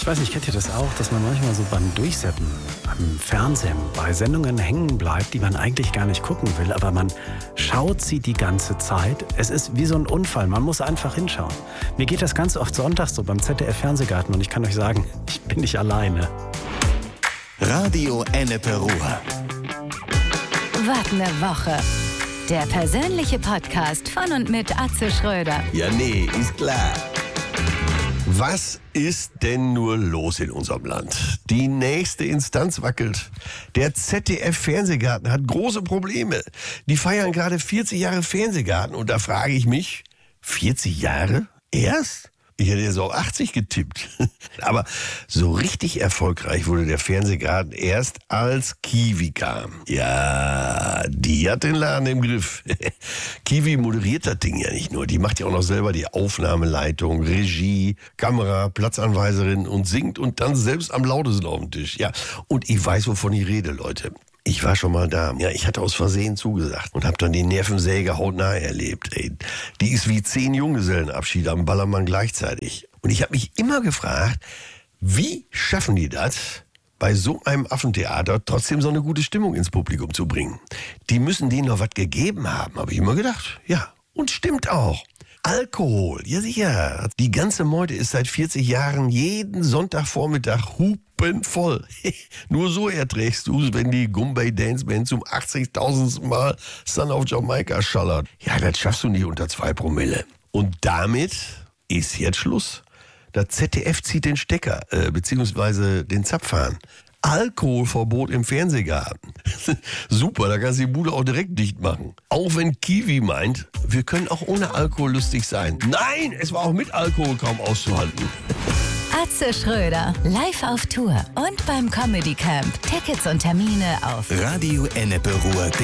Ich weiß nicht, kennt ihr das auch, dass man manchmal so beim Durchseppen am Fernsehen bei Sendungen hängen bleibt, die man eigentlich gar nicht gucken will, aber man schaut sie die ganze Zeit. Es ist wie so ein Unfall, man muss einfach hinschauen. Mir geht das ganz oft sonntags so beim ZDF-Fernsehgarten und ich kann euch sagen, ich bin nicht alleine. Radio Ennepe Ruhr. Was ne Woche. Der persönliche Podcast von und mit Atze Schröder. Ja, nee, ist klar. Was ist denn nur los in unserem Land? Die nächste Instanz wackelt. Der ZDF-Fernsehgarten hat große Probleme. Die feiern gerade 40 Jahre Fernsehgarten. Und da frage ich mich, 40 Jahre? Erst? Ich hätte jetzt auch 80 getippt. Aber so richtig erfolgreich wurde der Fernsehgarten erst, als Kiwi kam. Ja, die hat den Laden im Griff. Kiwi moderiert das Ding ja nicht nur. Die macht ja auch noch selber die Aufnahmeleitung, Regie, Kamera, Platzanweiserin und singt und dann selbst am lautesten auf dem Tisch. Ja, und ich weiß, wovon ich rede, Leute. Ich war schon mal da. Ja, ich hatte aus Versehen zugesagt und habe dann die Nervensäge hautnah erlebt. Ey, die ist wie 10 Junggesellenabschiede am Ballermann gleichzeitig. Und ich habe mich immer gefragt, wie schaffen die das, bei so einem Affentheater trotzdem so eine gute Stimmung ins Publikum zu bringen? Die müssen denen noch was gegeben haben, habe ich immer gedacht. Ja, und stimmt auch. Alkohol, ja sicher. Die ganze Meute ist seit 40 Jahren jeden Sonntagvormittag hupenvoll. Nur so erträgst du es, wenn die Gumbay Dance Band zum 80.000. Mal Son of Jamaica schallert. Ja, das schaffst du nicht unter 2 Promille. Und damit ist jetzt Schluss. Das ZDF zieht den Stecker, beziehungsweise den Zapfhahn. Alkoholverbot im Fernsehgarten. Super, da kannst du die Bude auch direkt dicht machen. Auch wenn Kiwi meint, wir können auch ohne Alkohol lustig sein. Nein, es war auch mit Alkohol kaum auszuhalten. Atze Schröder, live auf Tour und beim Comedy Camp. Tickets und Termine auf Radio Ennepe Ruhr.